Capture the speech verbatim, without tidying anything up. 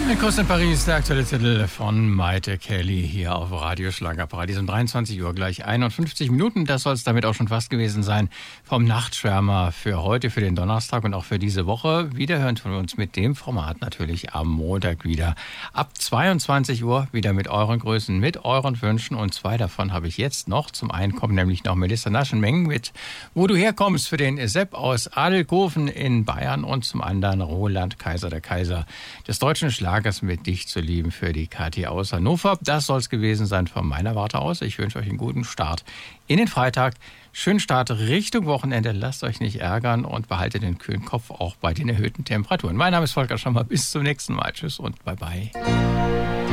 Ein Kuss in Paris, der aktuelle Titel von Maite Kelly hier auf Radio Schlagerparadies um dreiundzwanzig Uhr gleich einundfünfzig Minuten. Das soll es damit auch schon fast gewesen sein vom Nachtschwärmer für heute, für den Donnerstag und auch für diese Woche. Wiederhören von uns mit dem Format natürlich am Montag wieder ab zweiundzwanzig Uhr, wieder mit euren Größen, mit euren Wünschen. Und zwei davon habe ich jetzt noch. Zum einen kommt nämlich noch Melissa Naschenmeng mit Wo du herkommst für den Sepp aus Adelkofen in Bayern und zum anderen Roland Kaiser, der Kaiser des deutschen Schlagers, mit Dich zu lieben für die Kathi aus Hannover. Das soll es gewesen sein von meiner Warte aus. Ich wünsche euch einen guten Start in den Freitag. Schönen Start Richtung Wochenende. Lasst euch nicht ärgern und behaltet den kühlen Kopf auch bei den erhöhten Temperaturen. Mein Name ist Volker Schommer. Bis zum nächsten Mal. Tschüss und bye bye.